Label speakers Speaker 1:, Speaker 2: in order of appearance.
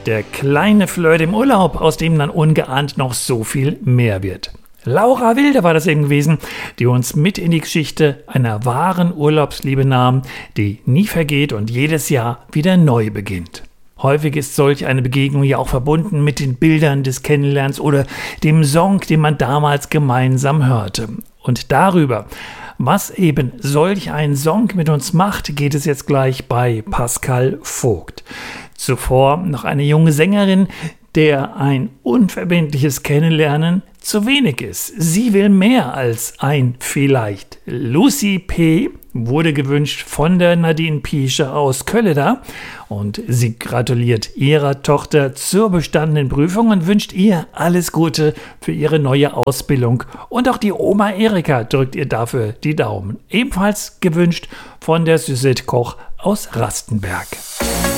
Speaker 1: Der kleine Flirt im Urlaub, aus dem dann ungeahnt noch so viel mehr wird. Laura Wilde war das eben gewesen, die uns mit in die Geschichte einer wahren Urlaubsliebe nahm, die nie vergeht und jedes Jahr wieder neu beginnt. Häufig ist solch eine Begegnung ja auch verbunden mit den Bildern des Kennenlernens oder dem Song, den man damals gemeinsam hörte. Und darüber, was eben solch ein Song mit uns macht, geht es jetzt gleich bei Pascal Vogt. Zuvor noch eine junge Sängerin, der ein unverbindliches Kennenlernen zu wenig ist. Sie will mehr als ein Vielleicht. Lucy P. wurde gewünscht von der Nadine Piescher aus Kölleda und sie gratuliert ihrer Tochter zur bestandenen Prüfung und wünscht ihr alles Gute für ihre neue Ausbildung. Und auch die Oma Erika drückt ihr dafür die Daumen. Ebenfalls gewünscht von der Suzette Koch aus Rastenberg.